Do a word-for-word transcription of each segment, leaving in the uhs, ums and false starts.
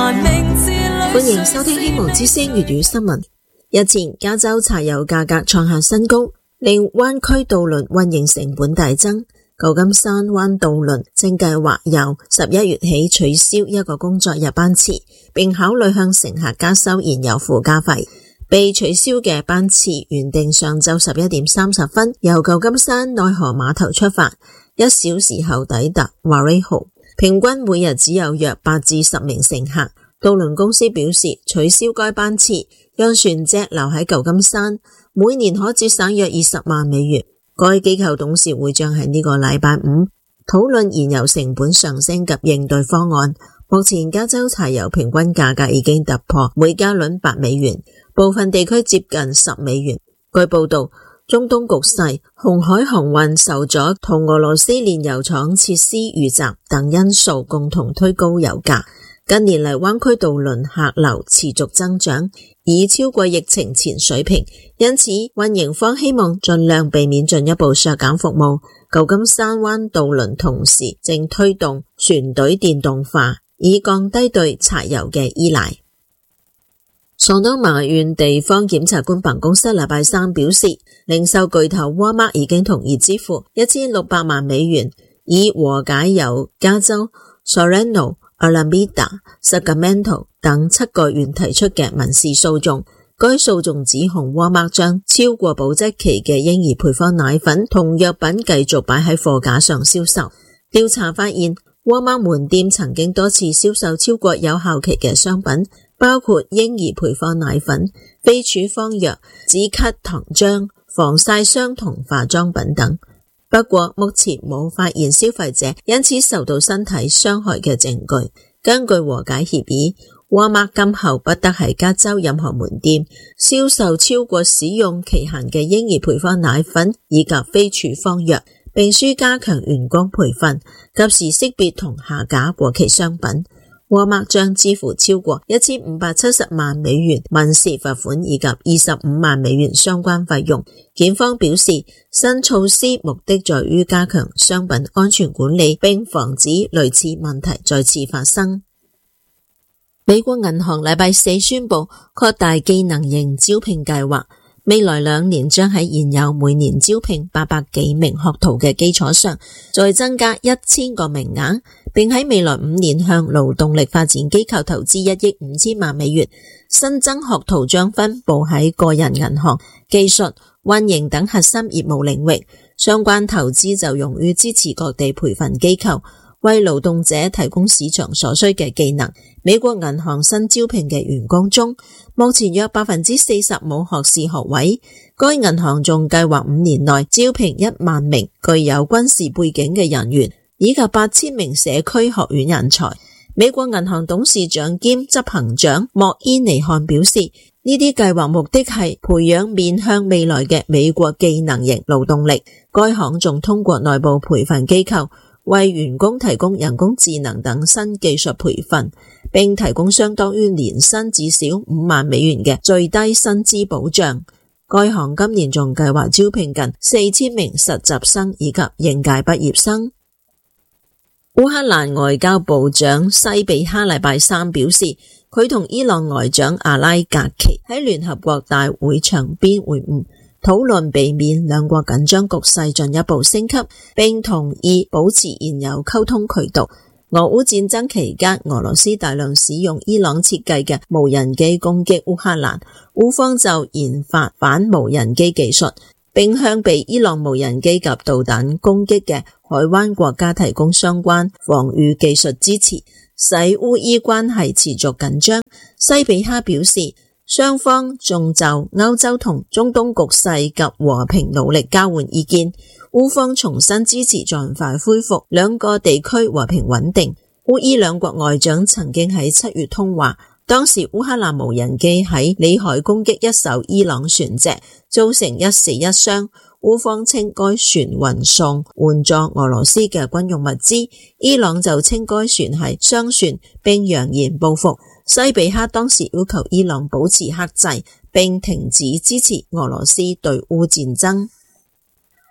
歡迎收聽希望之聲粵語新聞。日前，加州柴油價格創下新高，令灣區渡輪運營成本大增。舊金山灣渡輪正計劃由十一月起取消一個工作日班次，並考慮向乘客加收燃油附加費。被取消嘅班次原定上晝十一點三十分由舊金山內河碼頭出發，一小時後抵達 Vallejo， 平均每日只有約八至十名乘客。渡輪公司表示，取消該班次讓船隻留喺舊金山，每年可節省約二十萬美元。該機構董事會將喺呢個禮拜五討論燃油成本上升及應對方案。目前加州柴油平均價格已經突破每加侖八美元，部分地區接近十美元。據報道，中東局勢、紅海航運受阻同俄羅斯煉油廠設施遇襲等因素共同推高油價。近年嚟，灣區渡輪客流持續增長，已超過疫情前水平，因此運營方希望盡量避免進一步削減服務。舊金山灣渡輪同時正推動船隊電動化，以降低對柴油嘅依賴。索多瑪縣地方檢察官辦公室禮拜三表示，零售巨頭沃爾瑪已經同意支付一千六百萬美元，以和解由加州、Solano、Alameda、Sacramento 等七個縣提出嘅民事訴訟。該訴訟指控沃爾瑪將超過保質期嘅嬰兒配方奶粉同藥品繼續擺喺貨架上銷售。調查發現，沃爾瑪門店曾經多次銷售超過有效期嘅商品，包括嬰兒配方奶粉、非處方藥、止咳糖漿、防曬霜同化妝品等。不過目前冇發現消費者因此受到身體傷害嘅證據。根據和解協議，沃爾瑪今後不得喺加州任何門店銷售超過使用期限嘅嬰兒配方奶粉以及非處方藥，並須加強員工培訓，及時識別同下架過期商品。沃爾瑪將支付超過一千五百七十萬美元民事罰款以及二十五萬美元相關費用。檢方表示，新措施目的在於加強商品安全管理，並防止類似問題再次發生。美國銀行禮拜四宣布擴大技能型招聘計劃，未來兩年將喺現有每年招聘八百幾名學徒嘅基礎上，再增加一千個名額，並喺未來五年向勞動力發展機構投資一億五千萬美元。新增學徒將分布喺個人銀行、技術、運營等核心業務領域，相關投資就用於支持各地培訓機構，為勞動者提供市場所需嘅技能。美國銀行新招聘嘅員工中，目前約百分之四十冇學士學位。該銀行仲計劃五年內招聘一萬名具有軍事背景嘅人員，以及八千名社區學院人才。美國銀行董事長兼執行長莫伊尼漢表示，呢啲計劃目的係培養面向未來嘅美國技能型勞動力。該行仲通過內部培訓機構為員工提供人工智能等新技術培訓，並提供相當於年薪至少五萬美元嘅最低薪資保障。該行今年仲計劃招聘近四千名實習生以及應屆畢業生。烏克蘭外交部長西比哈禮拜三表示，佢同伊朗外長阿拉格奇喺聯合國大會場邊會晤，討論避免兩國緊張局勢進一步升級，並同意保持現有溝通渠道。俄烏戰爭期間，俄羅斯大量使用伊朗設計嘅無人機攻擊烏克蘭，烏方就研發反無人機技術，並向被伊朗無人機及導彈攻擊嘅海灣國家提供相關防禦技術支持，使烏伊關係持續緊張。西比哈表示，雙方仲就歐洲同中東局勢及和平努力交換意見。烏方重新支持盡快恢復兩個地區和平穩定。烏伊兩國外長曾經喺七月通話，當時烏克蘭無人機喺裏海攻擊一艘伊朗船隻，造成一死一傷。烏方稱該船運送援助俄羅斯嘅軍用物資，伊朗就稱該船係商船，並揚言報復。西比哈當時要求伊朗保持克制，並停止支持俄羅斯對烏戰爭。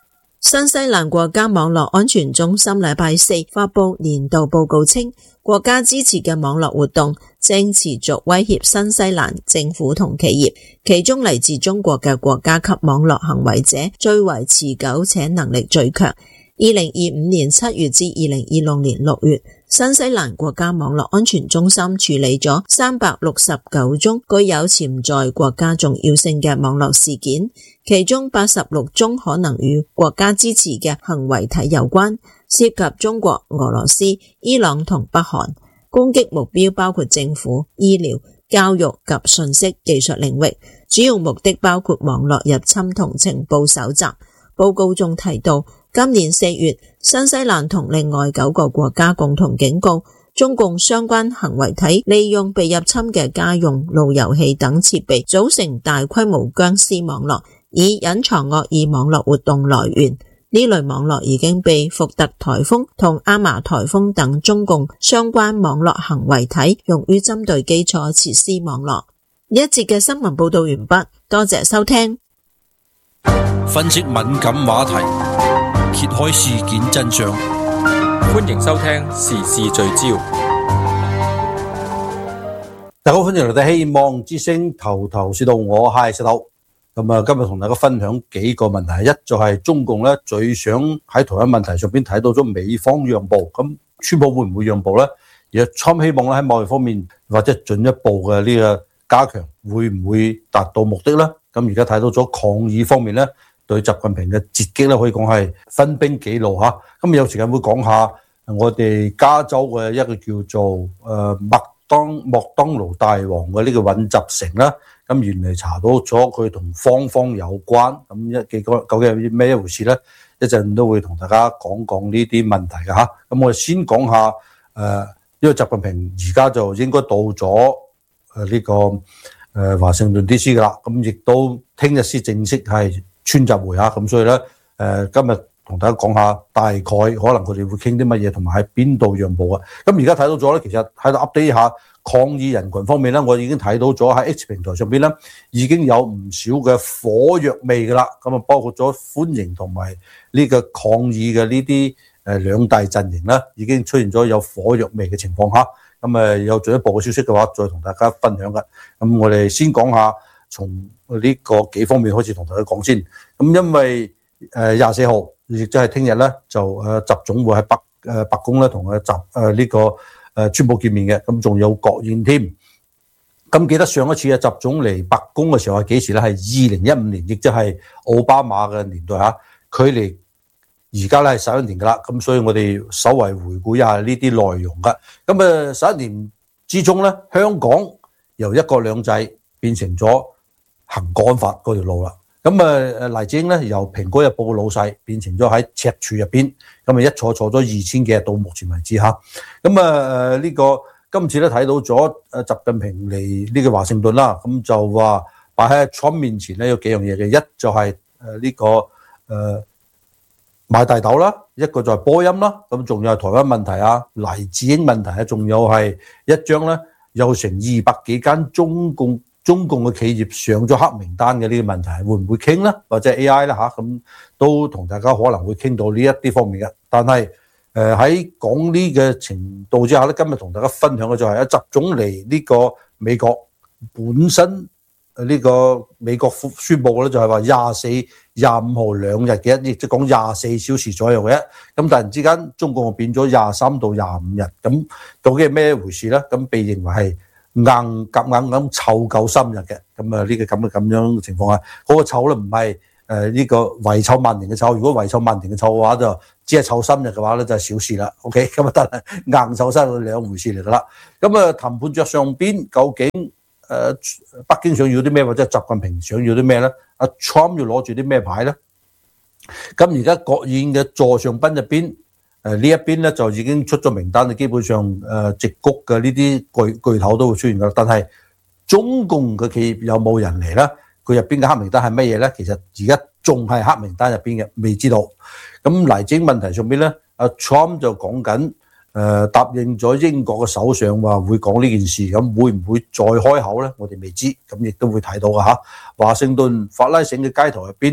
新西蘭國家網絡安全中心禮拜四發布年度報告稱，國家支持嘅網絡活動正持續威脅新西蘭政府同企業，其中嚟自中國嘅國家級網絡行為者最為持久且能力最強。二零二五年七月至二零二六年六月，新西蘭國家網絡安全中心處理咗三百六十九宗具有潛在國家重要性嘅網絡事件，其中八十六宗可能與國家支持嘅行為體有關，涉及中國、俄羅斯、伊朗同北韓。攻擊目標包括政府、醫療、教育及信息技術領域，主要目的包括網絡入侵同情報搜集。報告仲提到，今年四月，新西蘭同另外九個國家共同警告，中共相關行為體利用被入侵嘅家用路由器等設備組成大規模僵屍網絡，以隱藏惡意網絡活動來源。呢類網絡已經被福特颱風同阿瑪颱風等中共相關網絡行為體用於針對基礎設施網絡。呢一節嘅新聞報道完畢，多謝收聽。 分析敏感話題，揭開事件真相， 歡迎收聽時事聚焦。 大家好，歡迎嚟到希望之聲頭頭是道，我係石頭。咁啊，今日同大家分享幾個問題。一就係中共咧最想喺台灣問題上邊睇到咗美方讓步，咁川普會唔會讓步咧？而川普希望咧喺貿易方面或者進一步嘅呢個加強，會唔會達到目的咧？咁而家睇到咗抗議方面咧，對習近平嘅截擊咧，可以講係分兵幾路嚇。咁有時間會講下我哋加州嘅一個叫做誒麥當麥當勞大王嘅呢個尹習成啦。咁原來查到咗佢同方方有關，咁一幾個究竟係咩一回事咧？一陣都會同大家講講呢啲問題嘅嚇。咁我哋先講下誒，因為習近平而家就應該到咗誒呢個誒華盛頓 D C 噶啦，咁亦都聽日先正式係川習會嚇。咁所以咧誒，今日同大家講下大概可能佢哋會傾啲乜嘢，同埋喺邊度讓步啊。咁而家睇到咗咧，其實喺度 update 下。抗議人群方面咧，我已經睇到咗喺 X 平台上邊咧，已經有唔少嘅火藥味噶啦。咁啊，包括咗歡迎同埋呢個抗議嘅呢啲誒兩大陣營啦，已經出現咗有火藥味嘅情況下。咁誒有進一步嘅消息嘅話，再同大家分享嘅。咁我哋先講下從呢個幾方面開始同大家講先。咁因為誒廿四號，亦即係聽日咧，就誒習總會喺北誒白宮咧同佢習誒呢個。誒川普見面嘅，咁仲有國宴添。咁記得上一次啊，習總嚟白宮嘅時候係幾時咧？係二零一五年，亦即係奧巴馬嘅年代嚇。距離而家咧係十一年噶啦。咁所以我哋稍為回顧一下呢啲內容噶。咁誒十一年之中咧，香港由一國兩制變成咗行國安法嗰條路啦。咁誒誒黎智英咧由蘋果日報嘅老細變成咗喺赤柱入邊，咁啊一坐坐咗二千幾日到目前為止嚇。咁啊誒呢個今次咧睇到咗誒習近平嚟呢個華盛頓啦，咁就話擺喺 Trump 面前咧有幾樣嘢嘅，一就係誒呢個誒買大豆啦，一個就係波音啦，咁仲有係台灣問題啊、黎智英問題啊，仲有係一張咧有成二百幾間中共。中共嘅企業上咗黑名單嘅呢啲問題，會唔會傾呢？或者 A I 啦嚇，咁都同大家可能會傾到呢一啲方面嘅。但係誒喺講呢嘅程度之下咧，今日同大家分享嘅就係啊，習總嚟呢個美國本身呢個美國宣佈咧就係話廿四、廿五號兩日嘅一，亦即係講廿四小時左右嘅一。咁突然之間，中共變咗廿三到廿五日，咁究竟係咩回事咧？咁被認為係硬夾硬咁湊夠三日嘅，咁啊呢個咁嘅咁樣嘅情況下，嗰、那個湊咧唔係誒呢個遺臭萬年嘅臭，如果遺臭萬年嘅臭嘅話，就只係湊三日嘅話咧就係小事啦。OK，咁啊得啦，硬湊三日兩回事嚟噶啦。咁啊談判桌上邊究竟誒、呃、北京想要啲咩，或者習近平想要啲咩咧？阿 Trump 要攞住啲咩牌咧？咁而家國宴嘅座上賓入邊。誒呢一邊咧就已經出咗名單，基本上誒矽谷嘅呢啲巨巨頭都會出現噶。但係中共嘅企業有冇人嚟咧？佢入邊嘅黑名單係乜嘢咧？其實而家仲係黑名單入邊嘅，未知道。咁黎智英問題上邊咧，阿 Trump 就講緊誒答應咗英國嘅首相話會講呢件事，咁會唔會再開口咧？我哋未知，咁亦都會睇到噶嚇。華盛頓法拉盛嘅街頭入邊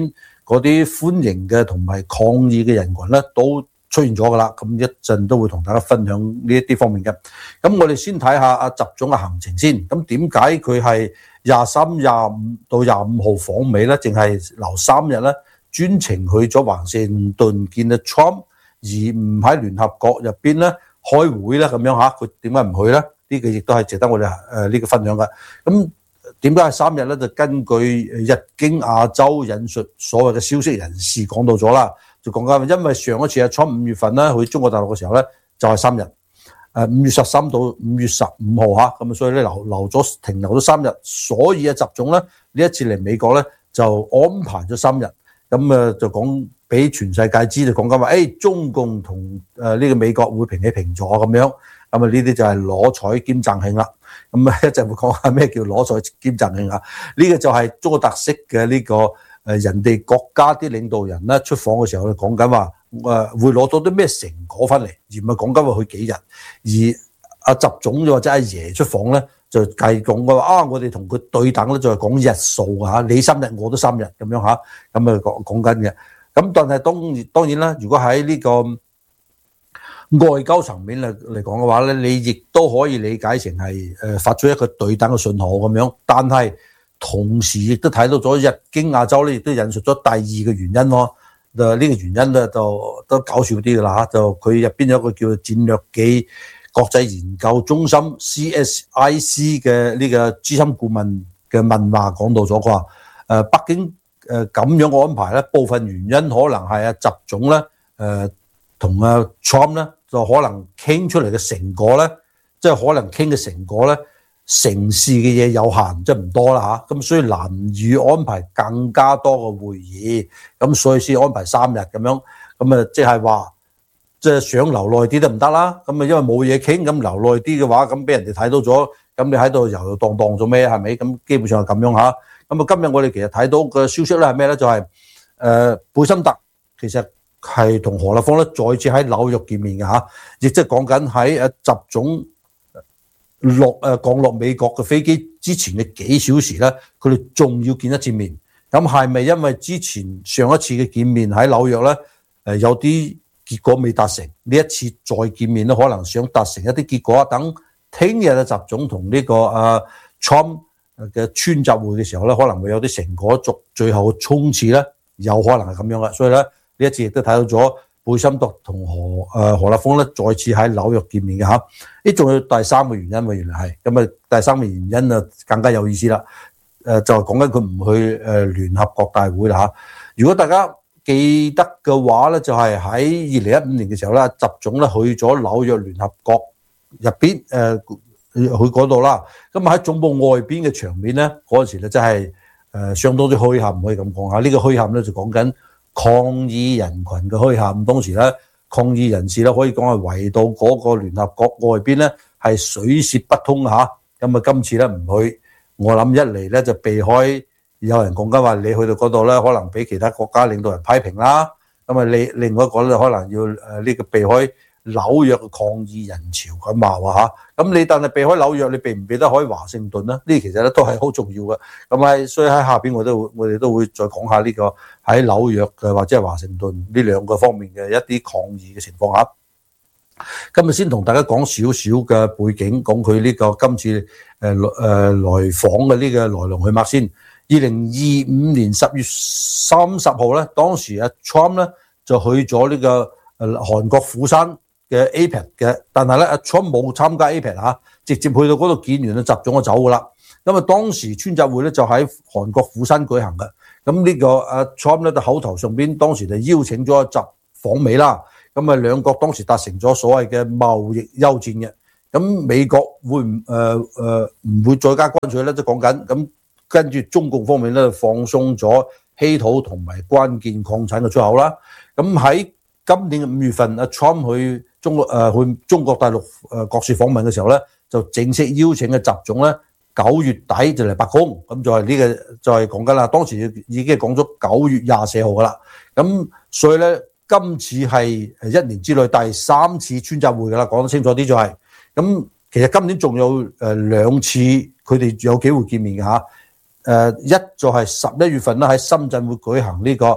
嗰啲歡迎嘅同埋抗議嘅人群咧都出現咗噶啦。咁一陣都會同大家分享呢一啲方面嘅。咁我哋先睇下阿習總嘅行程先。咁點解佢係廿三、廿五到廿五號訪美咧？淨係留三日咧？專程去咗華盛頓見阿 Trump， 而唔喺聯合國入邊咧開會咧咁樣嚇，佢點解唔去咧？呢個亦都係值得我哋誒呢個分享嘅。咁點解係三日咧？就根據日經亞洲引述所謂嘅消息人士講到咗啦，就講緊因為上一次阿 Trump 五月份咧去中國大陸嘅時候咧就係三日，誒五月十三到五月十五號嚇，咁所以咧留留咗停留咗三日，所以阿習總咧呢一次嚟美國咧就安排咗三日。咁誒就講俾全世界知，就講緊話，誒中共同誒呢個美國會平起平坐咁樣，咁啊呢啲就係攞彩兼贈慶啦。咁啊一陣會講下咩叫攞彩兼贈慶啊？呢個就係中國特色嘅呢個誒人哋國家啲領導人咧出訪嘅時候咧講緊話誒會攞到啲咩成果翻嚟，而唔係講緊話去幾日。而阿習總或者阿爺出訪咧，就計講嘅話啊，我哋同佢對等咧，就係講日數嚇，你三日我都三日咁樣嚇，咁啊講講緊嘅。咁但係當然當然啦，如果喺呢個外交層面嚟嚟講嘅話咧，你亦都可以理解成係誒發出一個對等嘅信號咁樣。但係同時亦都睇到咗日經亞洲咧，亦都引述咗第二個原因咯。誒呢個原因咧就都搞笑啲㗎啦嚇，就佢入邊有一個叫做戰略暨國際研究中心 C S I C 嘅呢個資深顧問嘅問話講到咗，佢話誒北京誒咁樣嘅安排咧，部分原因可能係阿習總咧誒同阿 Trump 咧就可能傾出嚟嘅成果咧，即係可能傾嘅成果咧，成事嘅嘢有限，即係唔多啦嚇，咁所以難以安排更加多嘅會議，咁所以先安排三日咁樣，咁啊即係話。即係想留耐啲都唔得啦，咁啊因為冇嘢傾，咁留耐啲嘅話，咁俾人哋睇到咗，咁你喺度遊遊蕩蕩做咩？係咪？咁基本上係咁樣嚇。咁啊今日我哋其實睇到嘅消息咧係咩咧？就係、是、誒、呃、貝森特其實係同何立峰咧再次喺紐約見面嘅嚇，亦即係講緊喺誒習總落誒降落美國嘅飛機之前嘅幾小時咧，佢哋仲要見一次面。咁係咪因為之前上一次嘅見面喺紐約咧誒有啲結果未達成，呢一次再見面咧，可能想達成一啲結果。等聽日嘅習總同呢個啊 Trump 嘅川習會嘅時候咧，可能會有啲成果，逐最後嘅衝刺咧，有可能係咁樣嘅。所以咧呢一次亦都睇到咗貝森特同何誒何立峰咧再次喺紐約見面嘅嚇。呢仲有第三個原因喎，原來係咁啊，第三個原因啊更加有意思啦。誒就係講緊佢唔去誒聯合國大會啦嚇。如果大家記得嘅話咧，就係喺二零一五年嘅時候咧，習總咧去咗紐約聯合國入邊誒去嗰度啦。咁喺總部外邊嘅場面咧，嗰陣時咧真係誒相當之墟冚，唔可以咁講下。呢個墟冚咧就講緊抗議人群嘅墟冚。當時咧抗議人士咧可以講係圍到嗰個聯合國外邊咧係水泄不通嚇。咁啊今次咧唔去，我諗一嚟咧就避開。有人講緊話，你去到嗰度咧，可能俾其他國家領導人批評啦。咁啊，你另外一個咧，可能要誒呢個避開紐約嘅抗議人潮咁話喎嚇。咁你但係避開紐約，你避唔避得開華盛頓咧？呢其實咧都係好重要嘅。咁係，所以喺下邊我都會我哋都會再講下呢個喺紐約嘅或者係華盛頓呢兩個方面嘅一啲抗議嘅情況嚇。今日先同大家講少少嘅背景，講佢呢個今次誒誒來訪嘅呢個來龍去脈先。二零二五年十月三十號咧，當時阿 Trump 咧就去咗呢個誒韓國釜山嘅 A P E C 嘅，但係咧阿 Trump 冇參加 A P E C 嚇，直接去到嗰度見完啊習總就走噶啦。咁啊當時川習會咧就喺韓國釜山舉行嘅，咁呢個阿 Trump 咧就口頭上邊當時就邀請咗阿習訪美啦。咁啊兩國當時達成咗所謂嘅貿易休戰嘅，咁美國會唔誒誒唔會再加關稅咧？即係講緊咁。跟住中共方面咧放鬆咗稀土同埋關鍵礦產嘅出口啦。咁喺今年嘅五月份，阿 Trump 去中國誒、呃、去中國大陸誒國事訪問嘅時候咧，就正式邀請嘅習總咧九月底就嚟白宮。咁就係呢、這個就係講緊啦。當時已經係講咗九月廿四號噶啦。咁所以咧，今次係一年之內第三次川習會噶啦。講得清楚啲就係、是、咁。其實今年仲有誒兩次佢哋有機會見面嘅嚇。誒一就係十一月份啦，喺深圳會舉行呢個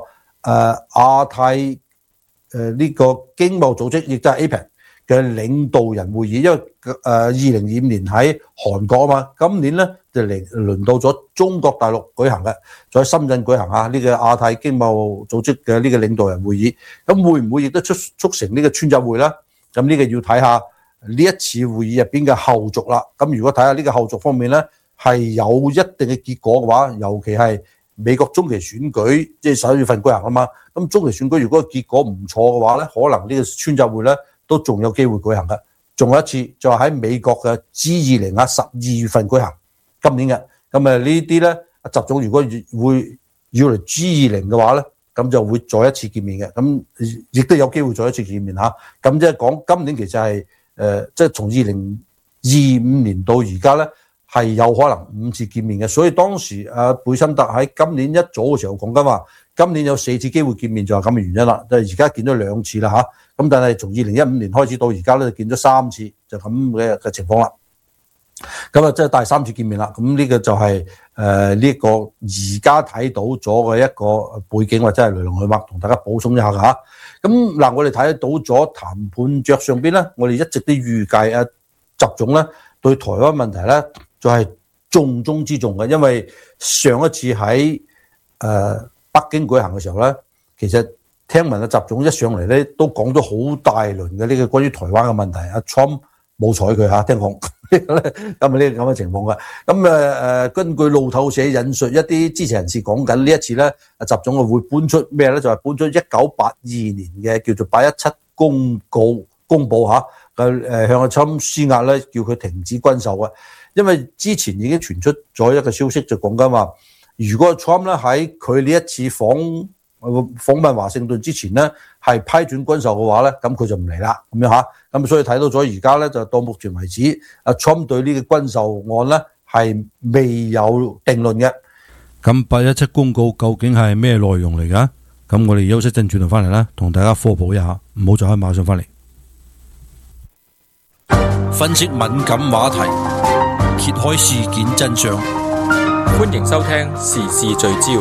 誒亞太誒呢個經貿組織，亦都係 A P E C 嘅領導人會議，因為誒二零二五年喺韓國啊嘛，今年咧就嚟輪到咗中國大陸舉行嘅，在深圳舉行啊呢個亞太經貿組織嘅呢個領導人會議，咁會唔會亦都促促成呢個川習會咧？咁呢個要睇下呢一次會議入邊嘅後續啦。咁如果睇下呢個後續方面咧，係有一定嘅結果嘅話，尤其係美國中期選舉，即係十一月份舉行啊嘛。咁中期選舉如果結果唔錯嘅話咧，可能呢個川習會咧都仲有機會舉行嘅。仲有一次就係喺美國嘅 G 二十啊，十二月份舉行，今年嘅。咁啊呢啲咧，阿習總如果會要嚟 G 二十嘅話咧，咁就會再一次見面嘅。咁亦都有機會再一次見面嚇。咁即係講今年其實係誒，即係從二零二五年到而家咧，係有可能五次見面嘅。所以當時阿貝森特喺今年一早嘅時候講緊話，今年有四次機會見面就係咁嘅原因啦。就係而家見咗兩次啦嚇。咁但係從二零一五年開始到而家咧，就見咗三次，就咁嘅嘅情況啦。咁啊，即係第三次見面啦。咁呢個就係誒呢個而家睇到咗嘅一個背景，或者係來龍去脈，同大家補充一下㗎嚇。咁嗱，我哋睇到咗談判桌上邊咧，我哋一直都預計啊，習總咧對台灣問題咧就係重中之重嘅，因為上一次喺誒北京舉行嘅時候咧，其實聽聞啊，習總一上嚟咧都講咗好大輪嘅呢個關於台灣嘅問題，阿 Trump 冇睬佢嚇，聽講咁啊呢個咁嘅情況嘅。咁誒誒，根據路透社引述一啲支持人士講緊呢一次咧，阿習總啊會搬出咩咧？就係、是、搬出一九八二年嘅叫做八一七公告公佈嚇，誒誒向阿 Trump 施壓咧，叫佢停止軍售啊。因為之前已經傳出咗一個消息，就講緊話，如果 Trump 咧喺佢呢一次訪訪問華盛頓之前咧，係批准軍售嘅話咧，咁佢就唔嚟啦，咁樣嚇。咁所以睇到咗而家咧，就到目前為止，阿 Trump 對呢個軍售案咧係未有定論嘅。 咁八一七公告究竟係咩內容嚟㗎？咁我哋休息陣轉頭翻嚟啦，同大家科普一下，唔好再開馬上翻嚟。 分析敏感話題，揭開事件真相， 歡迎收聽時事聚焦。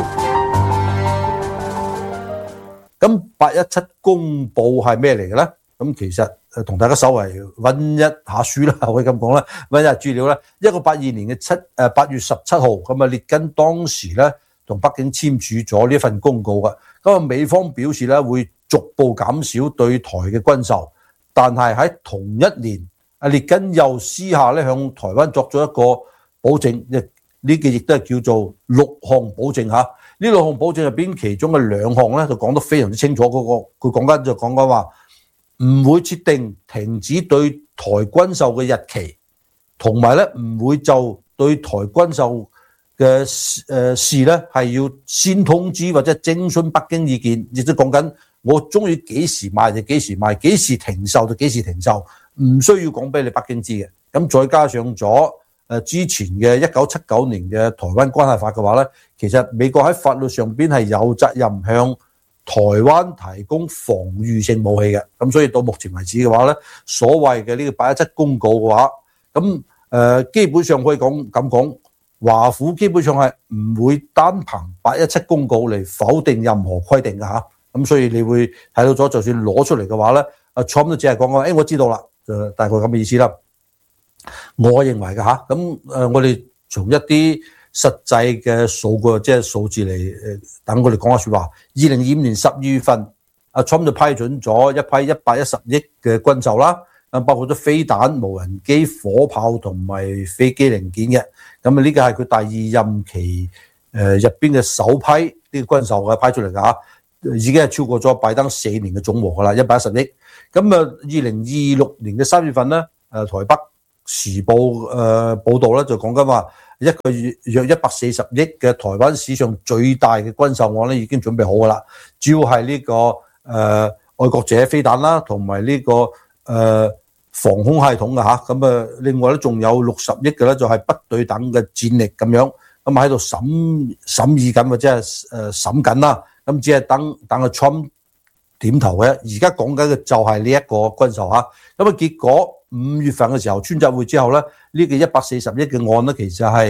咁八一七公報係咩嚟嘅咧？咁其實誒同大家稍微揾一下書啦，可以咁講啦，揾一下資料啦。一九八二年嘅七誒八月十七號，咁啊列根當時咧同北京簽署咗呢份公告嘅。咁啊美方表示咧會逐步減少對台嘅軍售，但係喺同一年，阿列根又私下咧向台灣作咗一個保證，亦呢個亦都係叫做六項保證嚇。呢六項保證入邊，其中嘅兩項咧就講得非常之清楚。嗰個佢講緊就講緊話，唔會設定停止對台軍售嘅日期，同埋咧唔會就對台軍售嘅誒事咧係要先通知或者徵詢北京意見，亦都講緊我中意幾時賣就幾時賣，幾時停售就幾時停售，唔需要講俾你北京知嘅。咁再加上咗誒之前嘅一九七九年嘅台灣關係法嘅話咧，其實美國喺法律上邊係有責任向台灣提供防禦性武器嘅。咁所以到目前為止嘅話咧，所謂嘅呢個八一七公告嘅話，咁誒基本上可以講咁講，華府基本上係唔會單憑八一七公告嚟否定任何規定嘅嚇。咁所以你會睇到咗，就算攞出嚟嘅話咧，阿 Trump 都只係講講，誒我知道啦，就大概咁嘅意思啦。我認為嘅嚇，咁誒我哋從一啲實際嘅數據，即係數字嚟誒，等我哋講下説話。二零二五年十二月份，阿 Trump 就批准咗一批一百一十億嘅軍售啦，咁包括咗飛彈、無人機、火炮同埋飛機零件嘅。咁啊呢個係佢第二任期誒入邊嘅首批呢個軍售嘅批出嚟㗎嚇，已經係超過咗拜登四年嘅總和㗎啦，一百一十億。咁啊二零二六年嘅三月份咧，誒台北時報誒、呃、報道咧就講緊話，一個月約一百四十億嘅台灣史上最大嘅軍售案咧已經準備好㗎啦，主要係呢、這個誒、呃、愛國者飛彈啦，同埋呢個誒、呃、防空系統嘅嚇，咁啊另外咧仲有六十億嘅咧就係不對等嘅戰力咁樣，咁喺度審審議緊或者係誒審緊啦，咁只係等等個 Trump 點頭嘅，而家講緊嘅就係呢一個軍售嚇，咁啊結果五月份嘅時候，川習會之後咧，呢、這個一百四十億嘅案咧，其實係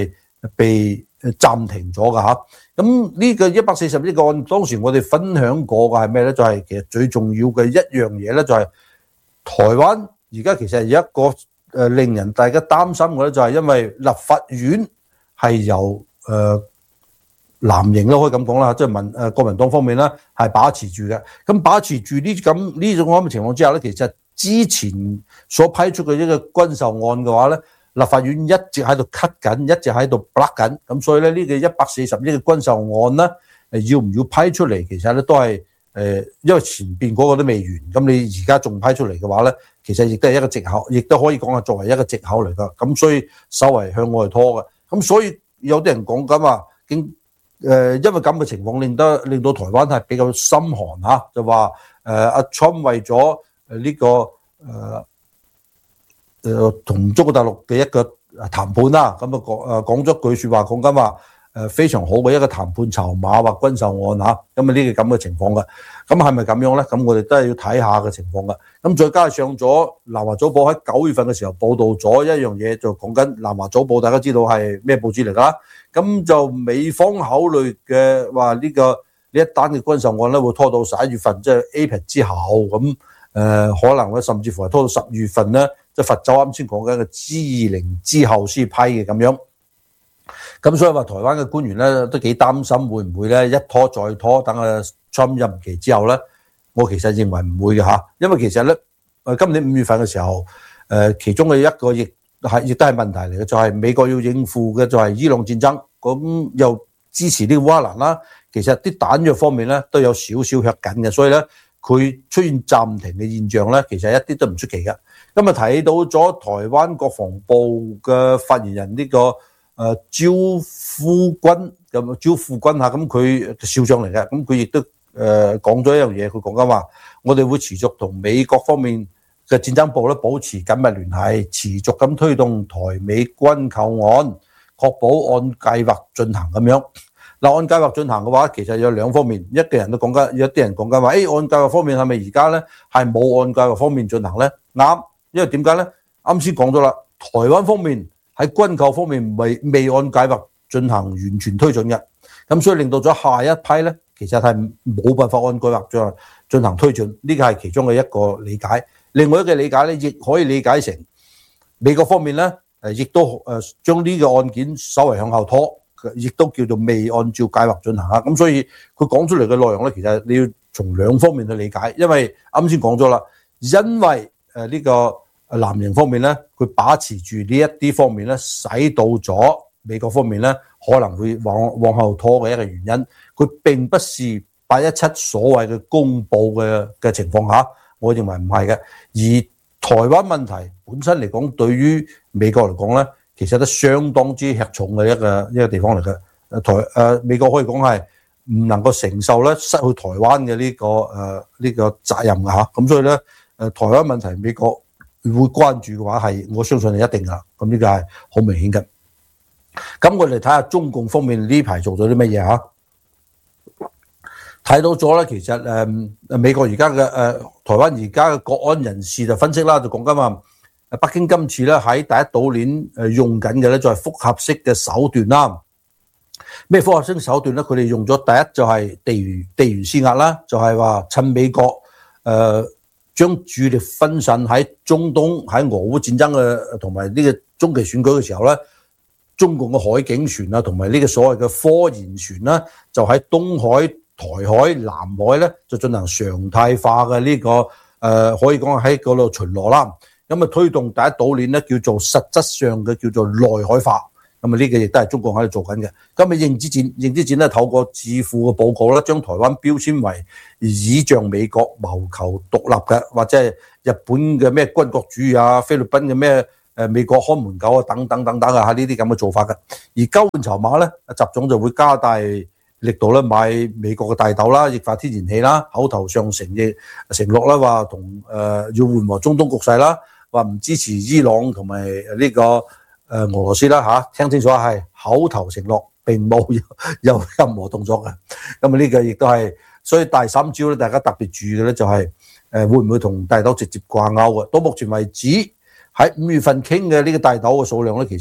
被暫停咗㗎嚇。咁呢個一百四十億個案，當時我哋分享過嘅係咩咧？就係、是、其實最重要嘅一樣嘢咧，就係台灣而家其實有一個誒令人大家擔心嘅咧，就係因為立法院係由誒、呃、藍營都可以咁講啦，即係民誒國民黨方面咧係把持住嘅。咁把持住呢咁呢種咁嘅情況之下咧，其實之前所批出嘅一個軍售案嘅話咧，立法院一直喺度 cut 緊，一直喺度 block 緊。咁所以咧呢個一百四十億嘅軍售案咧，誒要唔要批出嚟，其實咧都係誒，因為前邊嗰個都未完，咁你而家仲批出嚟嘅話咧，其實亦都係一個藉口，亦都可以講係作為一個藉口嚟㗎。咁所以稍為向外拖嘅。咁所以有啲人講緊話，經誒因為咁嘅情況，令得令到台灣係比較心寒嚇，就話誒阿 Trump 為咗誒呢個誒誒同中國大陸嘅一個談判啦，咁啊講誒講咗句説話，講緊話誒非常好嘅一個談判籌碼或軍售案嚇，咁啊呢個咁嘅情況嘅，咁係咪咁樣咧？咁我哋都係要睇下嘅情況嘅。咁再加上咗南華早報喺九月份嘅時候報導咗一樣嘢，就講緊南華早報，大家知道係咩報紙嚟㗎啦？咁就美方考慮嘅話呢個呢一單嘅軍售案咧，會拖到十一月份，即係 A P E C 之後咁誒、呃，可能咧甚至乎係拖到十月份咧，即係佛州啱先講緊嘅 G 二零之後先批嘅咁樣。咁所以話台灣嘅官員咧都幾擔心會唔會咧一拖再拖，等阿 Trump 任期之後咧，我其實認為唔會嘅嚇，因為其實咧誒今年五月份嘅時候，誒、呃、其中嘅一個亦係亦都係問題嚟嘅，就係、是、美國要應付嘅就係伊朗戰爭，咁又支持呢個烏克蘭啦，其實啲彈藥方面咧都有少少吃緊嘅，所以咧佢出現暫停嘅現象咧，其實一啲都唔出奇嘅。咁啊睇到咗台灣國防部嘅發言人呢、這個。誒趙富軍咁，趙富軍嚇，咁佢少將嚟嘅，咁佢亦都誒講咗一樣嘢，佢講緊話，我哋會持續同美國方面嘅戰爭部咧保持緊密聯繫，持續咁推動台美軍購案，確保按計劃進行咁樣。嗱，按計劃進行嘅話，其實有兩方面，一個人都講緊，有啲人講緊話，誒按計劃方面係咪而家咧係冇按計劃方面進行咧？啱，因為點解咧？啱先講咗啦，台灣方面。喺軍購方面未未按計劃進行完全推進嘅，咁所以令到咗下一批咧，其實係冇辦法按計劃進進行推進，呢個係其中嘅一個理解。另外一個理解咧，亦可以理解成美國方面咧，誒亦都誒將呢個案件稍為向後拖，亦都叫做未按照計劃進行啊。咁所以佢講出嚟嘅內容咧，其實你要從兩方面去理解，因為啱先講咗啦，因為誒呢個。藍營方面咧，佢把持住呢一啲方面咧，使到咗美國方面咧可能會往往後拖嘅一個原因。佢並不是八一七所謂嘅公佈嘅嘅情況下，我認為唔係嘅。而台灣問題本身嚟講，對於美國嚟講咧，其實都相當之吃重嘅一個一個地方嚟嘅。台誒、呃、美國可以講係唔能夠承受咧失去台灣嘅呢、這個誒呢、呃這個責任㗎嚇。咁所以咧誒、呃、台灣問題美國會關注嘅話係，我相信係一定㗎，咁呢個係好明顯嘅。咁我哋睇下中共方面呢排做咗啲乜嘢嚇？睇到咗咧，其實誒誒美國而家嘅誒台灣而家嘅國安人士就分析啦，就講緊話北京今次咧喺第一島鏈誒用緊嘅咧就係複合式嘅手段啦。咩複合式手段咧？佢哋用咗第一就係地緣地緣施壓啦，就係話趁美國誒。呃將注意力分散喺中東喺俄烏戰爭嘅同埋呢個中期選舉嘅時候咧，中共嘅海警船啊，同埋呢個所謂嘅科研船啦，就喺東海、台海、南海咧，就進行常態化嘅呢、這個誒、呃，可以講喺嗰度巡邏啦。咁啊，推動第一島鏈咧，叫做實質上嘅叫做內海化。咁啊，呢個亦都係中國喺度做緊嘅。咁啊，認知戰認知戰咧，透過智庫嘅報告咧，將台灣標籤為倚仗美國謀求獨立嘅，或者係日本嘅咩軍國主義啊，菲律賓嘅咩誒美國看門狗啊，等等等等啊，呢啲咁嘅做法嘅。而交換籌碼咧，習總就會加大力度咧買美國嘅大豆啦、液化天然氣啦，口頭上承認承諾啦，話同誒要緩和中東局勢啦，話唔支持伊朗同埋呢個。誒俄羅斯啦嚇，聽清楚係口頭承諾，並冇有，有任何動作嘅。咁啊呢個亦都係，所以第三招咧，大家特別注意嘅咧就係誒會唔會同大豆直接掛鈎嘅？到目前為止喺五月份傾嘅呢個大豆嘅數量咧，其實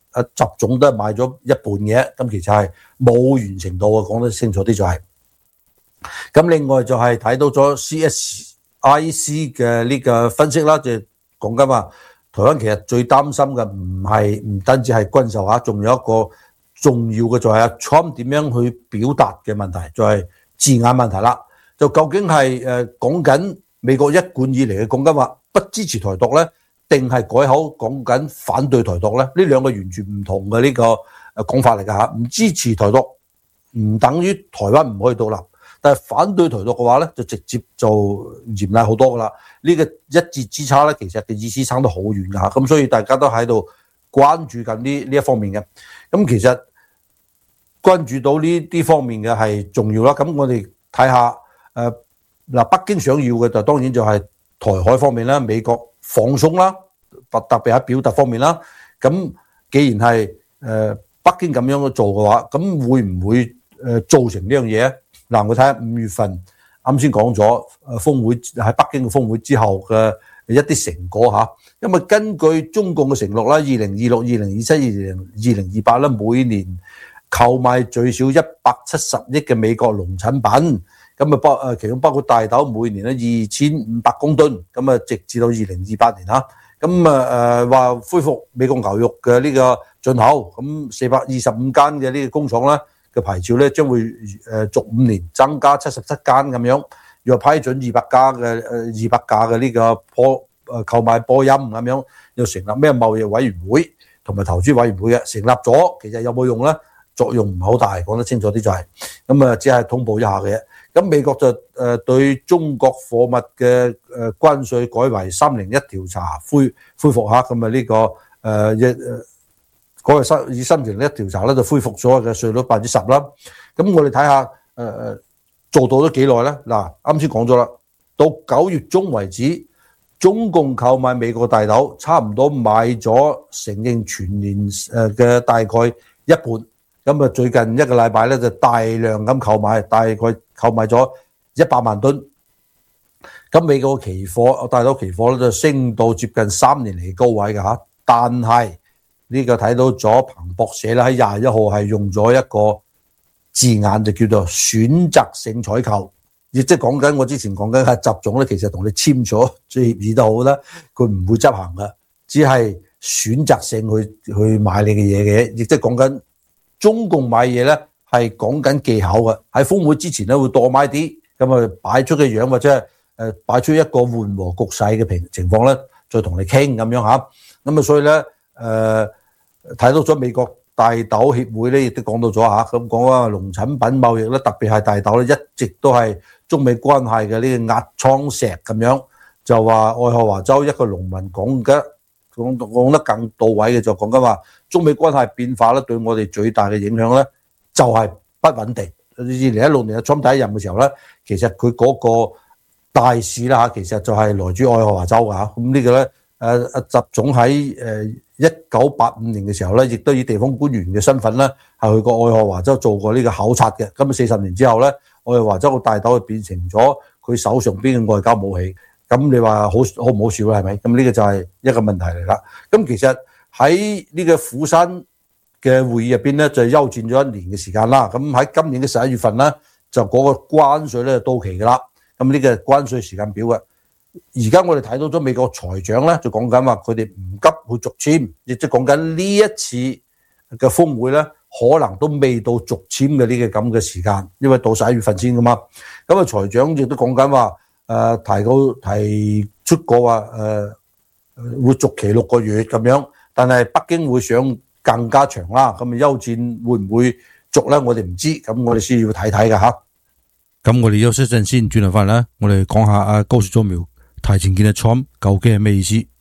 阿習總都係買咗一半嘅，咁其實係冇完成到啊，講得清楚啲就係、是。咁另外就係睇到咗 C S I C 嘅呢個分析啦，就講緊話台灣其實最擔心嘅唔係唔單止係軍售嚇，仲有一個重要嘅就係阿 Trump 點樣去表達嘅問題，就係、是、字眼問題啦。就究竟係誒講緊美國一貫以嚟嘅講緊話不支持台獨咧，定係改口講緊反對台獨咧？呢兩個完全唔同嘅呢個誒講法嚟㗎嚇。唔支持台獨唔等於台灣唔可以獨立。但係反對台獨嘅話咧，就直接就嚴厲好多噶啦。呢、這個一字之差咧，其實嘅意思差得好遠噶嚇。咁所以大家都喺度關注緊呢呢一方面嘅。咁其實關注到呢啲方面嘅係重要啦。咁我哋睇下誒嗱，北京想要嘅就當然就係台海方面啦，美國放鬆啦，特特別喺表達方面啦。咁既然係誒、呃、北京咁樣去做嘅話，咁會唔會誒、呃、造成呢樣嘢咧？嗱，我睇下五月份啱先講咗誒峯會喺北京嘅峯會之後嘅一啲成果嚇，因為根據中共嘅承諾啦，二零二六、二零二七、二零二零二八咧，每年購買最少一百七十億嘅美國農產品，咁啊包誒其中包括大豆，每年咧二千五百公噸，咁啊直至到二零二八年嚇，咁啊誒話恢復美國牛肉嘅呢個進口，咁四百二十五間嘅呢個工廠咧嘅牌照咧將會誒逐五年增加七十七間咁樣，又批准二百家嘅誒二百架嘅呢個波誒購買波音咁樣，又成立咩貿易委員會同埋投資委員會嘅，成立咗其實有冇用咧？作用唔係好大，講得清楚啲就係咁啊，只係通報一下嘅。咁美國就誒對中國貨物嘅誒關稅改為三零一調查恢恢復下，咁啊呢個誒一誒。嗰個新以新型一調查咧，就恢復咗嘅稅率百分之十啦。咁我哋睇下誒誒做到咗幾耐咧？嗱，啱先講咗啦，到九月中為止，中共購買美國大豆差唔多買咗承認全年誒嘅大概一半。咁啊，最近一個禮拜咧就大量咁購買，大概購買咗一百萬噸。咁美國期貨大豆期貨咧就升到接近三年嚟高位嘅嚇，但係呢個睇到咗彭博社啦，喺廿一號係用咗一個字眼，就叫做選擇性採購，亦即係講緊我之前講緊係習總咧，其實同你簽咗協議都好啦，佢唔會執行嘅，只係選擇性去去買你嘅嘢嘅，亦即係講緊中共買嘢咧係講緊技巧嘅，喺峯會之前咧會多買啲，咁啊擺出嘅樣或者係誒擺出一個緩和局勢嘅平情況咧，再同你傾咁樣嚇，咁啊所以咧誒。呃睇到咗美國大豆協會咧，亦都講到咗嚇，咁講啊農產品貿易咧，特別係大豆咧，一直都係中美關係嘅呢個壓艙石咁樣。就話愛荷華州一個農民講嘅講講得更到位嘅，就講緊話中美關係變化咧，對我哋最大嘅影響咧，就係不穩定。二零一六年阿 Trump 第一任嘅時候咧，其實佢嗰個大使啦嚇，其實就係來自愛荷華州嘅嚇。咁呢個咧，誒阿習總喺誒一九八五年嘅時候咧，亦都以地方官員嘅身份咧，係去過愛荷華州做過呢個考察嘅。咁啊，四十年之後咧，愛荷華州嘅大豆就變成咗佢手上邊嘅外交武器。咁你話好好唔好笑咧？係咪？咁呢個就係一個問題嚟啦。咁其實喺呢個釜山嘅會議入邊咧，就休戰咗一年嘅時間啦。咁喺今年嘅十一月份咧，就嗰個關稅咧就到期㗎啦。咁呢個關稅時間表嘅。而家我哋睇到咗美國財長咧，就講緊話佢哋唔急去續簽，亦即係講緊呢一次嘅峰會咧，可能都未到續簽嘅呢個咁嘅時間，因為到十一月份先噶嘛。咁啊，財長亦都講緊話誒提到提出過話誒、呃、會續期六個月咁樣，但係北京會想更加長啦。咁啊，休戰會唔會續咧？我哋唔知，咁我哋先要睇睇㗎吓。 咁我哋休息一陣先，轉頭翻嚟啦，我哋講下阿高雪竹苗提前見阿 Trump 究竟係咩意思？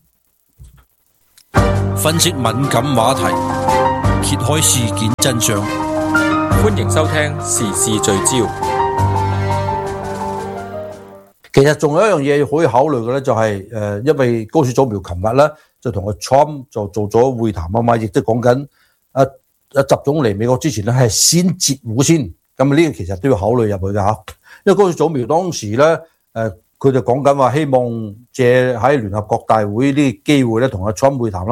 分析敏感話題，揭開事件真相。 歡迎收聽時事聚焦。 其實仲有一樣嘢可以考慮嘅咧，就係誒，因為高雪竹苗琴日咧就同阿 Trump 就做咗會談啊嘛，亦都講緊阿阿習總嚟美國之前咧係先截胡先，咁呢個其實都要考慮入去㗎嚇。因為高雪竹苗當時咧誒。呃佢就講緊話，希望借喺聯合國大會呢個機會咧，同阿 Trump 會談啦，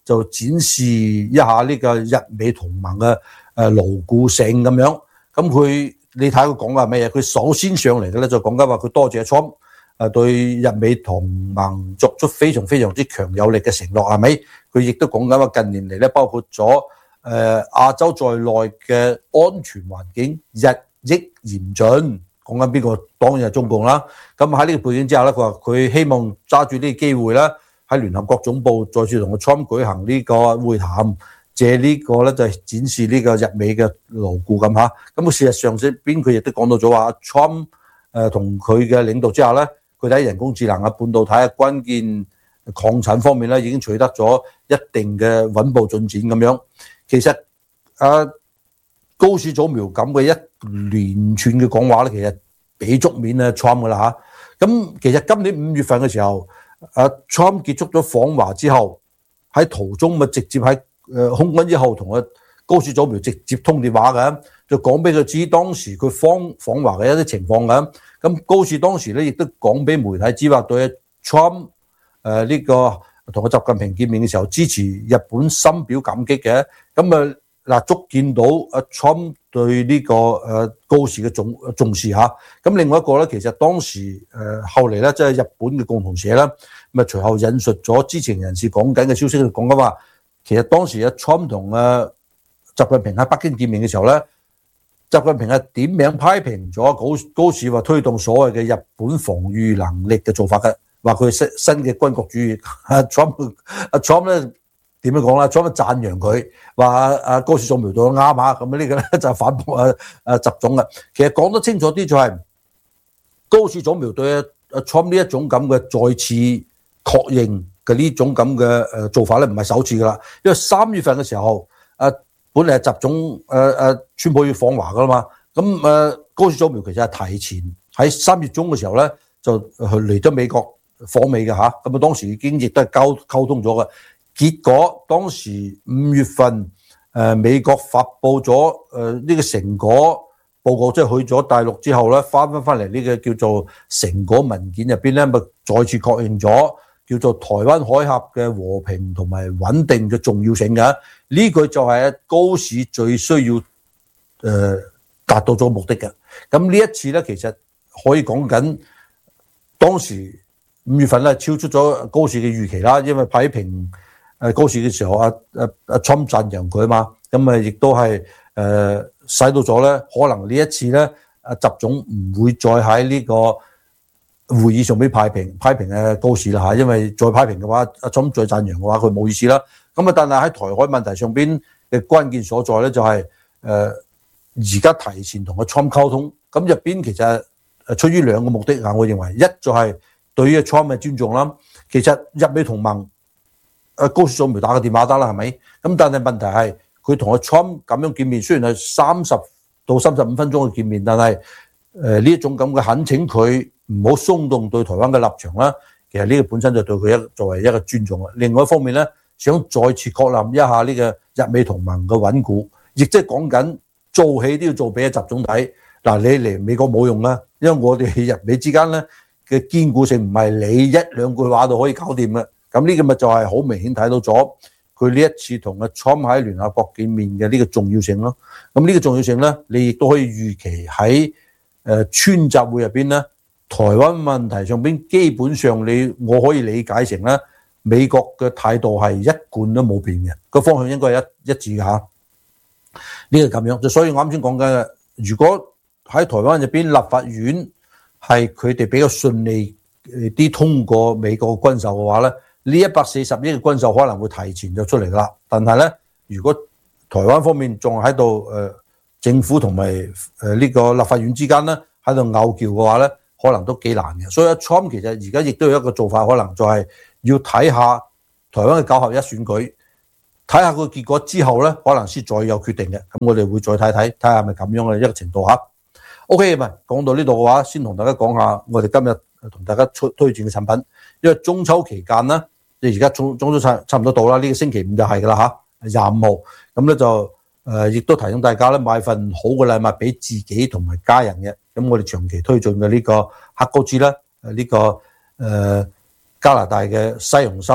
就展示一下呢個日美同盟嘅誒牢固性咁樣。咁佢你睇佢講話咩嘢？佢首先上嚟嘅咧就講緊話佢多謝 Trump 誒對日美同盟作出非常非常之強有力嘅承諾，係咪？佢亦都講緊話近年嚟咧，包括咗誒、呃、亞洲在內嘅安全環境日益嚴峻。講緊邊個？當然係中共啦。咁喺呢個背景之下咧，佢話佢希望揸住呢個機會咧，喺聯合國總部再次同個 Trump 舉行呢個會談，借呢個咧就係展示呢個日美嘅牢固咁嚇。咁事實上邊佢亦都講到咗話 ，Trump 誒同佢嘅領導之下咧，佢喺人工智能啊、半導體啊、關鍵礦產方面咧，已經取得咗一定嘅穩步進展咁樣。其實啊〜高市早苗咁嘅一連串嘅講話咧，其實俾足面啊 Trump 噶啦嚇。咁其實今年五月份嘅時候，啊 Trump 結束咗訪華之後，喺途中咪直接喺誒空軍之後同阿高市早苗直接通電話嘅，就講俾佢知當時佢訪訪華嘅一啲情況嘅。咁高市當時咧亦都講俾媒體知話對 Trump 誒呢個同阿習近平見面嘅時候支持日本深表感激嘅。咁啊〜嗱，足見到阿 Trump 對呢個誒高市嘅重重視嚇。咁另外一個咧，其實當時誒後嚟咧，即係日本嘅共同社啦，咁啊隨後引述咗知情人士講緊嘅消息，講緊話其實當時阿 Trump 同阿習近平喺北京見面嘅時候咧，習近平係點名批評咗高高市話推動所謂嘅日本防禦能力嘅做法嘅，話佢新新嘅軍國主義。阿 Trump 阿 Trump 咧。點樣講啦？再咪讚揚佢，話阿高市早苗做得啱啊！咁呢個咧就反駁阿阿習總嘅。其實講得清楚啲就係高市早苗對阿 Trump 呢一種咁嘅再次確認嘅呢種咁嘅誒做法咧，唔係首次噶啦。因為三月份嘅時候，誒本嚟係習總誒誒川普要訪華噶啦嘛，咁誒高市早苗其實係提前喺三月中嘅時候咧就去嚟咗美國訪美嘅嚇，咁啊當時已經亦都係溝溝通咗嘅。結果當時五月份，誒美國發布咗誒呢個成果報告，即係去咗大陸之後咧，翻翻翻嚟呢個叫做成果文件入邊咧，咪再次確認咗叫做台灣海峽嘅和平同埋穩定嘅重要性嘅。呢句就係高市最需要誒達到咗目的嘅。咁呢一次咧，其實可以講緊當時五月份咧超出咗高市嘅預期啦，因為批評。誒高市嘅時候，阿阿阿 Trump 讚揚佢嘛，咁啊亦都係誒使到咗咧，可能呢一次咧，阿習總唔會再喺呢個會議上邊批評批評誒高市啦嚇，因為再批評嘅話，阿 Trump 再讚揚嘅話，佢冇意思啦。咁啊，但係喺台海問題上邊嘅關鍵所在咧，就係誒而家提前同阿 Trump 溝通，咁入邊其實誒出於兩個目的啊，我認為一就係對於阿 Trump 嘅尊重啦，其實日美同盟。誒高市早苗打個電話得啦，係咪？咁但係問題係佢同阿 Trump 咁樣見面，雖然係三十到三十五分鐘嘅見面，但係誒呢一種咁嘅懇請佢唔好鬆動對台灣嘅立場啦。其實呢個本身就對佢一作為一個尊重啦。另外一方面咧，想再次確立一下呢個日美同盟嘅穩固，亦即係講緊做戲都要做俾阿習總睇。嗱，你嚟美國冇用啦，因為我哋日美之間咧嘅堅固性唔係你一兩句話就可以搞掂嘅。咁呢個咪就係好明顯睇到咗佢呢一次同阿 Trump 喺聯合國見面嘅呢個重要性咯。咁呢個重要性咧，你亦都可以預期喺誒川習會入邊咧，台灣問題上邊基本上你我可以理解成咧，美國嘅態度係一貫都冇變嘅，個方向應該係一一致嘅嚇。呢個咁樣，就所以我啱先講嘅，如果喺台灣入邊立法院係佢哋比較順利啲通過美國嘅軍售嘅話咧。呢一百四十億嘅軍售可能會提前就出嚟啦，但係咧，如果台灣方面仲喺度誒政府同埋誒呢個立法院之間咧喺度拗撬嘅話咧，可能都幾難嘅。所以 Trump 其實而家亦都有一個做法，可能就係要睇下台灣嘅九合一選舉，睇下個結果之後咧，可能先再有決定嘅。咁我哋會再睇睇，睇下係咪咁樣嘅一個程度嚇。OK， 唔係講到呢度嘅話，先同大家講下我哋今日同大家推推薦嘅產品，因為中秋期間咧。即係而家中中秋差差唔多到啦，呢、這個星期五就係噶啦嚇，廿五號咁咧就誒，亦、呃、都提醒大家咧買份好嘅禮物俾自己同埋家人嘅。咁我哋長期推進嘅呢個黑高豬啦，誒、這、呢個誒、呃、加拿大嘅西洋參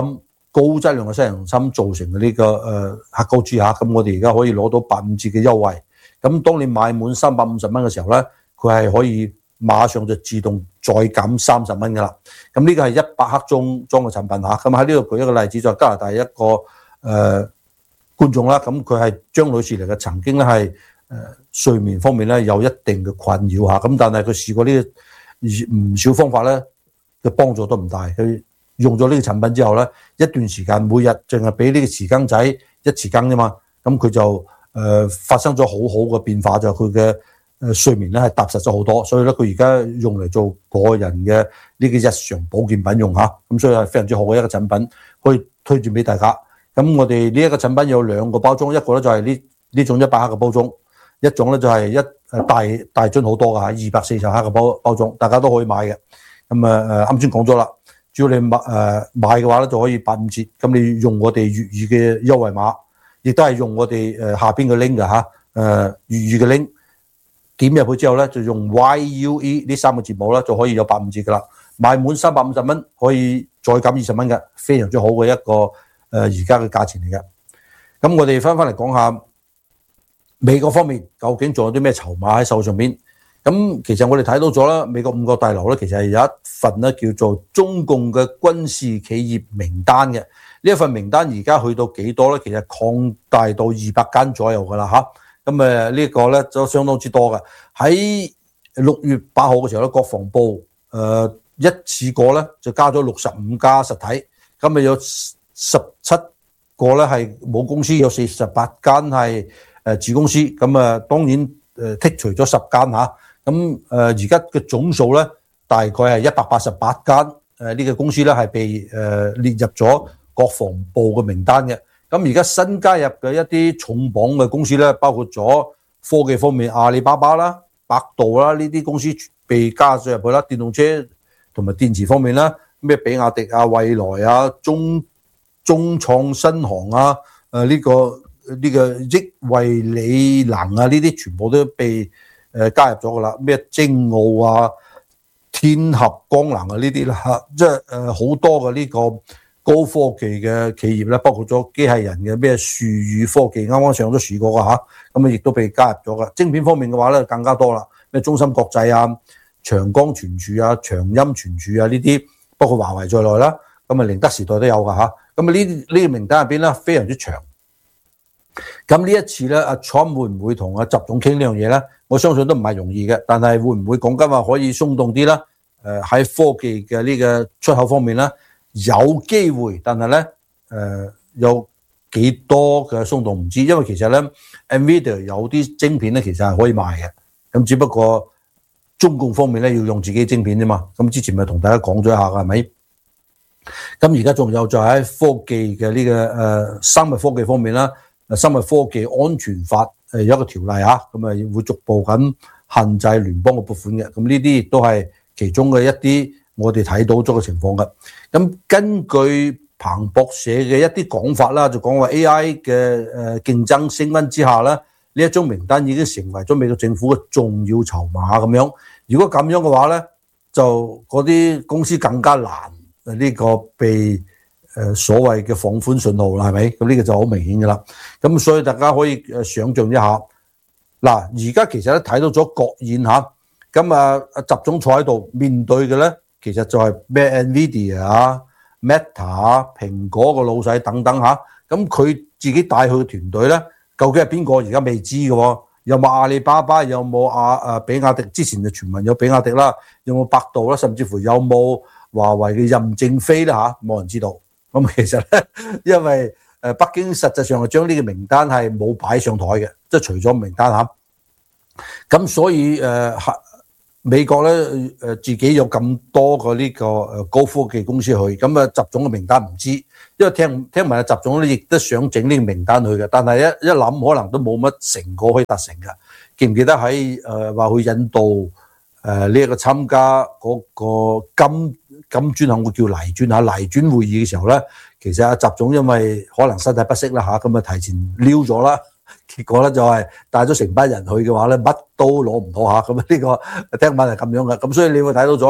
高質量嘅西洋參造成嘅呢、這個誒、呃、黑高豬嚇，咁我哋而家可以攞到八五折嘅優惠。咁當你買滿三百五十蚊嘅時候咧，佢係可以馬上就自動再減三十蚊噶啦。咁呢個係一百克裝裝嘅產品嚇。咁喺呢度舉一個例子，就係加拿大一個誒、呃、觀眾啦。咁佢係張女士嚟嘅，曾經咧係誒睡眠方面咧有一定嘅困擾嚇。咁但係佢試過呢唔少方法咧嘅幫助都唔大。佢用咗呢個產品之後咧，一段時間每日淨係俾呢個匙羹仔一匙羹啫嘛，咁佢就誒、呃、發生咗好好嘅變化，就佢嘅誒睡眠咧係踏實咗好多，所以咧佢而家用嚟做個人嘅呢個日常保健品用嚇，咁所以係非常之好嘅一個產品，可以推薦俾大家。咁我哋呢一個產品有兩個包裝，一個咧就係呢呢種一百克嘅包裝，一種咧就係一誒大大樽好多嘅嚇，二百四十克嘅包包裝，大家都可以買嘅。咁啊誒啱先講咗啦。只要你買誒買嘅話咧，就可以八五折。咁你用我哋粵語嘅優惠碼，亦都係用我哋誒下邊嘅 link 嘅嚇，誒粵語嘅 link 點入去之後咧，就用 Y U E 呢三個字母啦，就可以有八五折噶啦。買滿三百五十蚊可以再減二十蚊嘅，非常之好嘅一個誒而家嘅價錢嚟嘅。咁我哋翻翻嚟講下美國方面，究竟仲有啲咩籌碼喺手上邊？咁其實我哋睇到咗啦，美國五角大樓咧，其實係有一份咧叫做中共嘅軍事企業名單嘅。呢一份名單而家去到幾多咧？其實擴大到二百間左右噶啦嚇。咁誒呢個咧就相當之多嘅。喺六月八號嘅時候咧，國防部誒、呃、一次過咧就加咗六十五家實體，咁咪有十七個咧係母公司，有四十八間係誒子公司。咁啊當然誒剔除咗十間嚇。咁誒而家嘅總數咧，大概係一百八十八間誒呢個公司咧，係被誒列入咗國防部嘅名單嘅。咁而家新加入嘅一啲重磅嘅公司咧，包括咗科技方面阿里巴巴啦、百度啦呢啲公司被加咗入去啦。電動車同埋電池方面啦，咩比亞迪啊、蔚來啊、中中創新航啊、誒呢個呢個億惠理能啊呢啲全部都被誒加入咗噶啦，咩精奧啊、天合光能啊呢啲啦嚇，即係誒好多嘅呢個高科技嘅企業咧，包括咗機械人嘅咩樹宇科技，啱啱上咗市嗰個嚇，咁啊亦都被加入咗噶。晶片方面嘅話咧，更加多啦，咩中芯國際啊、長江存儲啊、長鑫存儲啊呢啲，包括華為在內啦，咁啊寧德時代都有噶嚇。咁啊呢呢個名單入邊咧非常之長。咁呢一次咧，阿 Trump 會唔會同阿習總傾呢樣嘢咧？我相信都唔係容易嘅，但係會唔會講緊話可以鬆動啲啦？誒喺科技嘅呢個出口方面咧，有機會，但係咧誒有幾多嘅鬆動唔知，因為其實咧 Nvidia 有啲晶片咧其實係可以賣嘅，咁只不過中共方面咧要用自己晶片啫嘛。咁之前咪同大家講咗一下㗎，係咪？咁而家仲有就喺科技嘅呢個誒生物科技方面啦。生物科技安全法誒有一個條例嚇，咁啊會逐步咁限制聯邦嘅撥款嘅，咁呢啲亦都係其中嘅一啲我哋睇到咗嘅情況嘅。咁根據彭博社嘅一啲講法啦，就講話 A I 嘅誒競爭升溫之下咧，呢一張名單已經成為咗美國政府嘅重要籌碼咁樣。如果咁樣嘅話咧，就嗰啲公司更加難呢個被誒所謂嘅放寬信號啦，係咪？咁呢個就好明顯嘅啦。咁所以大家可以誒想像一下，嗱，而家其實咧睇到咗國宴嚇，咁啊阿習總坐喺度面對嘅咧，其實就係咩 Nvidia 啊、Meta 啊、蘋果個老細等等嚇。咁佢自己帶去嘅團隊咧，究竟係邊個？而家未知嘅喎。有冇阿里巴巴？有冇阿啊比亞迪？之前就傳聞有比亞迪啦，有冇百度啦？甚至乎有冇華為嘅任正非啦嚇？冇人知道。咁其實咧，因為誒北京實際上係將呢個名單係冇擺上台嘅，即係除咗名單嚇。咁所以誒、呃、美國咧誒自己有咁多個呢個誒高科技公司去，咁啊習總嘅名單唔知，因為聽聽聞啊習總咧亦都想整呢個名單去嘅，但係一一諗可能都冇乜成果可以達成嘅。記唔記得喺誒話去引導誒呢一個參加嗰個金金磚行會叫黎磚嚇黎磚會議嘅時候咧，其實阿習總因為可能身體不適啦嚇，咁啊提前撩咗啦，結果咧就係帶咗成班人去嘅話咧，乜都攞唔到嚇，咁啊呢個聽聞係咁樣嘅，咁所以你會睇到咗咧，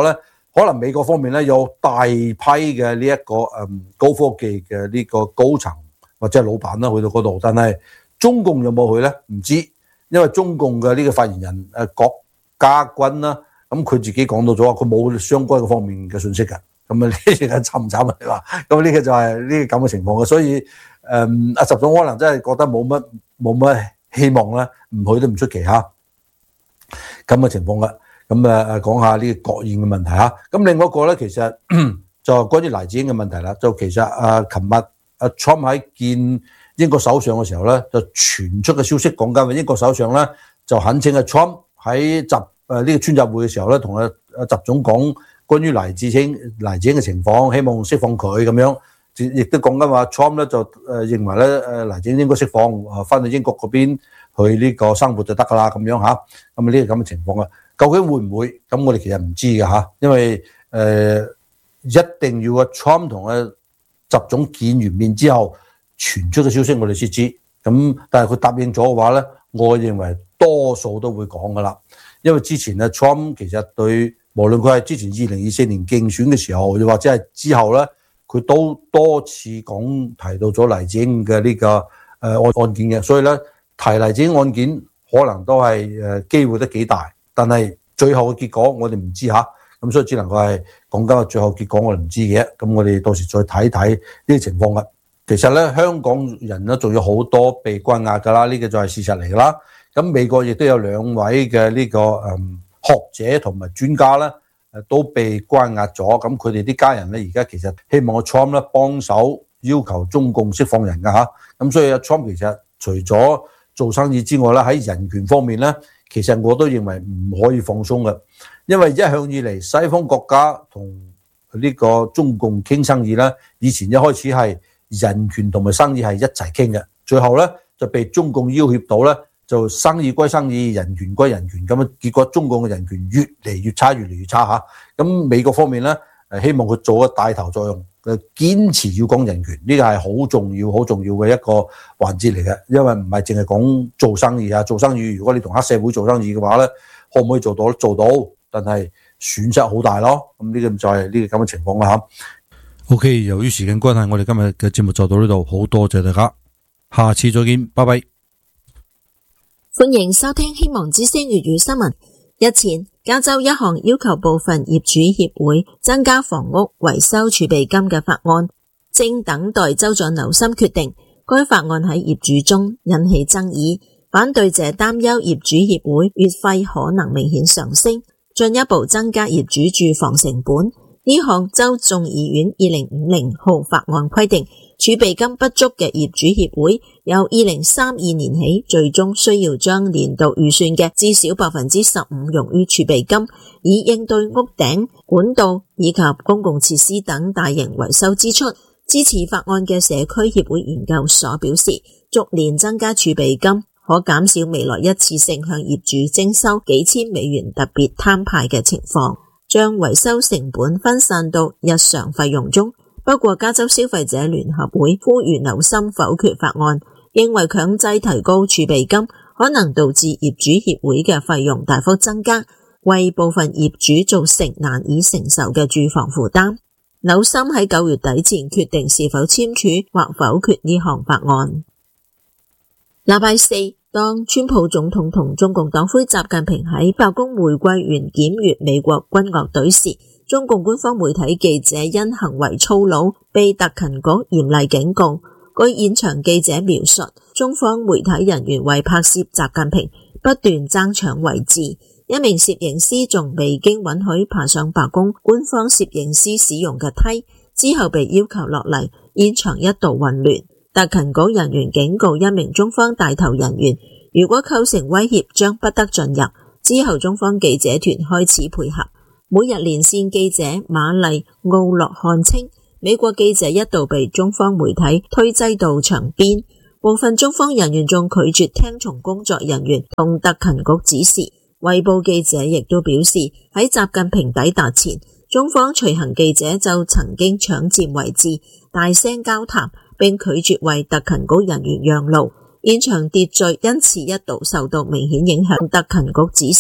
可能美國方面咧有大批嘅呢一個誒、嗯、高科技嘅呢個高層或者係老闆啦去到嗰度，但係中共有冇去咧？唔知，因為中共嘅呢個發言人誒郭家軍啦，咁佢自己講到咗話，佢冇相關嘅方面嘅信息嘅。咁啊呢個慘唔慘啊？你話咁呢個就係呢個咁嘅情況嘅，所以誒阿習總可能真係覺得冇乜冇乜希望啦，唔去都唔出奇嚇。咁嘅情況嘅，咁啊誒講下呢個國宴嘅問題嚇。咁另外一個咧，其實就關於黎智英嘅問題啦。就其實啊，琴日阿 Trump 喺見英國首相嘅時候咧，就傳出嘅消息講緊，英國首相咧就懇請阿 Trump 喺習誒呢個川習會嘅時候咧，同阿阿習總講關於黎智英黎智英嘅情況，希望釋放佢咁樣，亦都講緊話 Trump 咧就誒認為咧誒黎智英應該釋放，啊翻到英國嗰邊去呢個生活就得㗎啦咁樣嚇。咁啊呢個咁嘅情況啊，究竟會唔會？咁我哋其實唔知㗎嚇，因為誒、呃、一定要阿 Trump 同阿習總見完面之後傳出嘅消息，我哋先知。咁但係佢答應咗嘅話咧，我認為多數都會講㗎啦，因為之前啊 Trump 其實對。無論佢係之前二零二四年競選嘅時候，又或者係之後咧，佢都多次講提到咗黎智英嘅呢個誒案案件嘅，所以咧提黎智英案件可能都係誒機會得幾大，但係最後嘅結果我哋唔知吓，咁所以只能夠係講緊個最後結果我哋唔知嘅，咁我哋到時再睇睇呢啲情況嘅。其實咧香港人咧仲有好多被關押㗎啦，呢個就係事實嚟㗎啦。咁美國亦都有兩位嘅呢個誒學者同埋專家咧，誒都被關押咗。咁佢哋啲家人咧，而家其實希望阿 Trump 咧幫手要求中共釋放人㗎嚇。咁所以阿 Trump 其實除咗做生意之外咧，喺人權方面咧，其實我都認為唔可以放鬆嘅，因為一向以嚟西方國家同呢個中共傾生意咧，以前一開始係人權同埋生意係一齊傾嘅，最後咧就被中共要挾到咧。就生意歸生意，人權歸人權，咁樣結果中共嘅人權越嚟越差，越嚟越差嚇。咁美國方面咧，誒希望佢做個帶頭作用，誒堅持要講人權，呢個係好重要、好重要嘅一個環節嚟嘅。因為唔係淨係講做生意啊，做生意如果你同黑社會做生意嘅話咧，可唔可以做到？做到，但係損失好大咯。咁呢個就係呢個咁嘅情況啦嚇。 OK， 由於時間關係，我哋今日嘅節目就到呢度，好多謝大家，下次再見，拜拜。 歡迎收聽希望之聲粵語新聞。日前，加州一項要求部分業主協會增加房屋維修儲備金嘅法案，正等待州長紐森決定。該法案喺業主中引起爭議，反對者擔憂業主協會月費可能明顯上升，進一步增加業主住房成本。呢項州眾議院二零五零號法案規定，儲備金不足嘅業主協會由二零三二年起，最終需要將年度預算嘅至少百分之十五用於儲備金，以應對屋頂、管道以及公共設施等大型維修支出。支持法案嘅社區協會研究所表示，逐年增加儲備金可減少未來一次性向業主徵收幾千美元特別攤派嘅情況，將維修成本分散到日常費用中。不過加州消費者聯合會呼籲紐森否決法案，認為強制提高儲備金可能導致業主協會嘅費用大幅增加，為部分業主造成難以承受嘅住房負擔。紐森喺九月底前決定是否簽署或否決呢項法案。禮拜四，當川普總統同中共黨魁習近平喺白宮玫瑰園檢閱美國軍樂隊時，中共官方媒體記者因行為粗魯被特勤局嚴厲警告。據現場記者描述，中方媒體人員為拍攝習近平不斷爭搶位置，一名攝影師仲未經允許爬上白宮官方攝影師使用嘅梯，之後被要求落嚟，現場一度混亂。特勤局人員警告一名中方帶頭人員，如果構成威脅將不得進入。之後中方記者團開始配合。每日連線記者瑪麗奧洛漢稱，美國記者一度被中方媒體推擠到牆邊，部分中方人員仲拒絕聽從工作人員同特勤局指示。衛報記者亦都表示，喺習近平抵達前，中方隨行記者就曾經搶佔位置，大聲交談，並拒絕為特勤局人員讓路，現場秩序因此一度受到明顯影響。特勤局指示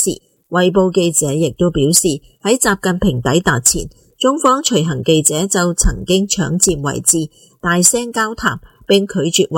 衛報記者亦都表示，喺習近平抵達前，中方隨行記者就曾經搶佔位置，大聲交談並拒絕